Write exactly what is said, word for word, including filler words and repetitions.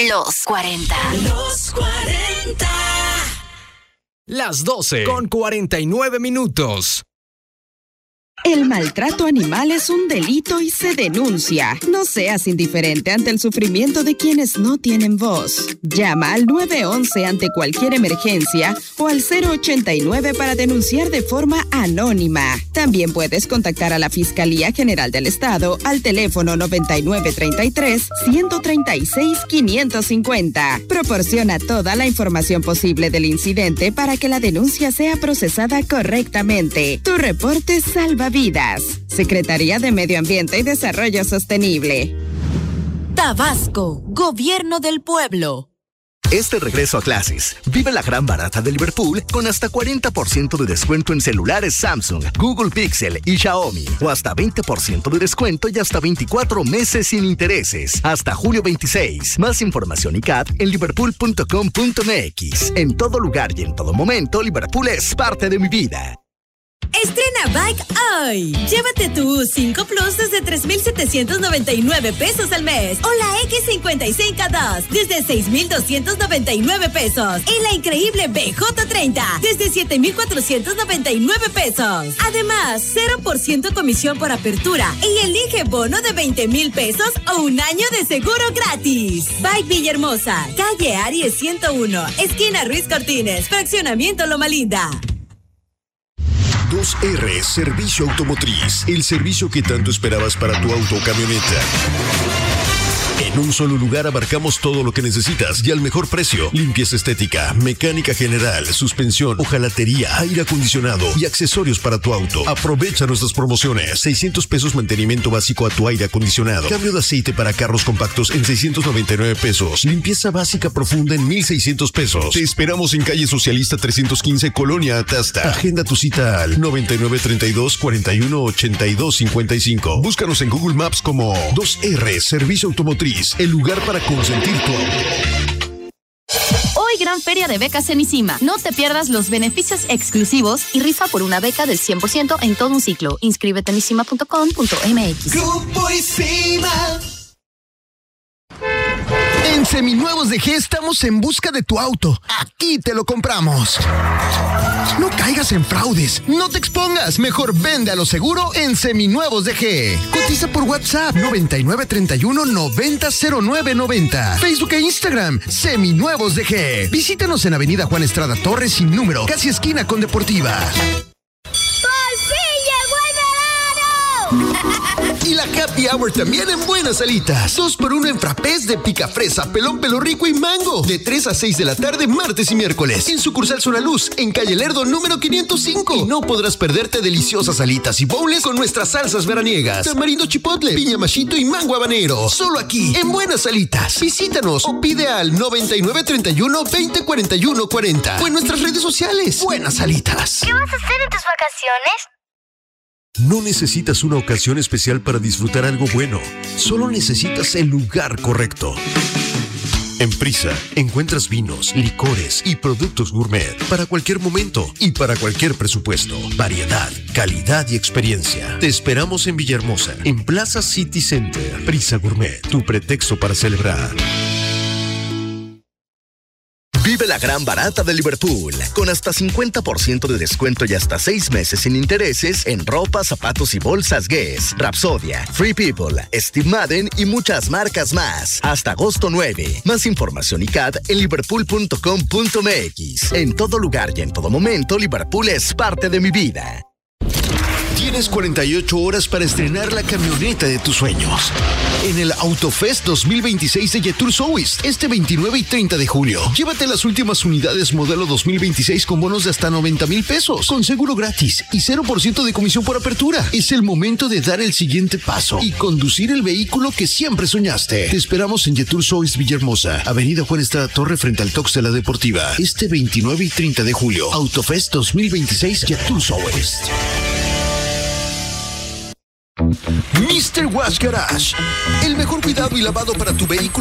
Los cuarenta. Los cuarenta. Las doce con cuarenta y nueve minutos. El maltrato animal es un delito y se denuncia. No seas indiferente ante el sufrimiento de quienes no tienen voz. Llama al nueve once ante cualquier emergencia o al cero ochenta y nueve para denunciar de forma anónima. También puedes contactar a la Fiscalía General del Estado al teléfono noventa y nueve treinta y tres, ciento treinta y seis, quinientos cincuenta. Proporciona toda la información posible del incidente para que la denuncia sea procesada correctamente. Tu reporte salva vidas. Secretaría de Medio Ambiente y Desarrollo Sostenible. Tabasco, Gobierno del Pueblo. Este regreso a clases, vive la gran barata de Liverpool con hasta cuarenta por ciento de descuento en celulares Samsung, Google Pixel y Xiaomi. O hasta veinte por ciento de descuento y hasta veinticuatro meses sin intereses. Hasta julio veintiséis. Más información y C A D en liverpool punto com punto m x. En todo lugar y en todo momento, Liverpool es parte de mi vida. Estrena Bike hoy. Llévate tu U cinco Plus desde tres mil setecientos noventa y nueve pesos al mes o la X cincuenta y seis K dos desde seis mil doscientos noventa y nueve pesos y la increíble B J treinta desde siete mil cuatrocientos noventa y nueve pesos. Además, cero por ciento comisión por apertura y elige bono de veinte mil pesos o un año de seguro gratis. Bike Villahermosa, calle Aries ciento uno, esquina Ruiz Cortines, fraccionamiento Loma Linda. dos R Servicio Automotriz, el servicio que tanto esperabas para tu auto o camioneta. En un solo lugar abarcamos todo lo que necesitas y al mejor precio. Limpieza estética, mecánica general, suspensión, hojalatería, aire acondicionado y accesorios para tu auto. Aprovecha nuestras promociones. seiscientos pesos mantenimiento básico a tu aire acondicionado. Cambio de aceite para carros compactos en seiscientos noventa y nueve pesos. Limpieza básica profunda en mil seiscientos pesos. Te esperamos en calle Socialista trescientos quince, Colonia Atasta. Agenda tu cita al noventa y nueve treinta y dos, cuarenta y uno, ochenta y dos, cincuenta y cinco. Búscanos en Google Maps como dos R Servicio Automotriz. El lugar para consentir tu auto. Hoy gran feria de becas en ICIMA. No te pierdas los beneficios exclusivos y rifa por una beca del cien por ciento en todo un ciclo. Inscríbete en isima punto com punto m x. Grupo ICIMA. En Seminuevos de G estamos en busca de tu auto. Aquí te lo compramos. No caigas en fraudes. No te expongas. Mejor vende a lo seguro en Seminuevos de G. Cotiza por WhatsApp noventa y nueve treinta y uno, noventa, cero nueve noventa. Facebook e Instagram Seminuevos de G. Visítanos en Avenida Juan Estrada Torres sin número, casi esquina con Deportiva. Y la Happy Hour también en Buenas Salitas. Dos por uno en frappés de picafresa, pelón pelo rico y mango. De tres a seis de la tarde, martes y miércoles. En sucursal Zona Luz, en calle Lerdo número quinientos cinco. Y no podrás perderte deliciosas alitas y bowls con nuestras salsas veraniegas. Tamarindo chipotle, piña machito y mango habanero. Solo aquí, en Buenas Salitas. Visítanos o pide al noventa y nueve treinta y uno, veinte cuarenta y uno cuarenta. O en nuestras redes sociales. Buenas Salitas. ¿Qué vas a hacer en tus vacaciones? No necesitas una ocasión especial para disfrutar algo bueno. Solo necesitas el lugar correcto. En Prisa encuentras vinos, licores y productos gourmet para cualquier momento y para cualquier presupuesto. Variedad, calidad y experiencia. Te esperamos en Villahermosa, en Plaza City Center. Prisa Gourmet, tu pretexto para celebrar. Vive la gran barata de Liverpool, con hasta cincuenta por ciento de descuento y hasta seis meses sin intereses en ropa, zapatos y bolsas Guess, Rapsodia, Free People, Steve Madden y muchas marcas más. Hasta agosto nueve. Más información y C A D en liverpool punto com punto m x. En todo lugar y en todo momento, Liverpool es parte de mi vida. Tienes cuarenta y ocho horas para estrenar la camioneta de tus sueños. En el Autofest dos mil veintiséis de Jetour Southwest, este veintinueve y treinta de julio. Llévate las últimas unidades modelo dos mil veintiséis con bonos de hasta noventa mil pesos, con seguro gratis y cero por ciento de comisión por apertura. Es el momento de dar el siguiente paso y conducir el vehículo que siempre soñaste. Te esperamos en Jetour Southwest Villahermosa, Avenida Juan Estrada Torre frente al Tox de la Deportiva. Este veintinueve y treinta de julio. Autofest dos mil veintiséis Jetour Southwest. mister Wash Garage, el mejor cuidado y lavado para tu vehículo